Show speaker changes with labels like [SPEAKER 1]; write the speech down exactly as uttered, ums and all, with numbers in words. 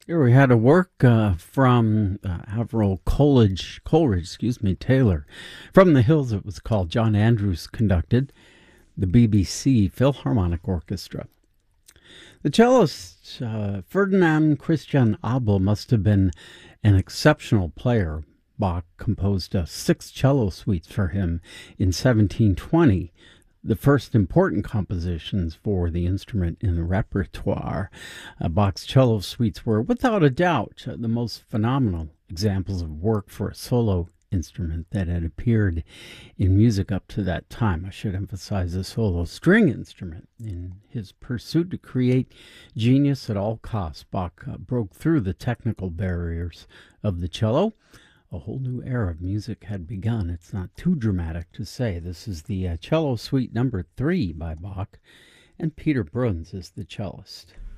[SPEAKER 1] Here we had a work uh, from uh, Avril Coleridge, Coleridge, excuse me, Taylor. From the Hills, it was called. John Andrews conducted the B B C Philharmonic Orchestra. The cellist uh, Ferdinand Christian Abel must have been an exceptional player. Bach composed uh, six cello suites for him in seventeen twenty, the first important compositions for the instrument in the repertoire. Uh, Bach's cello suites were, without a doubt, uh, the most phenomenal examples of work for a solo instrument that had appeared in music up to that time. I should emphasize a solo string instrument. In his pursuit to create genius at all costs, Bach uh, broke through the technical barriers of the cello. A whole new era of music had begun. It's not too dramatic to say. This is the uh, cello suite number three by Bach, and Peter Bruns is the cellist.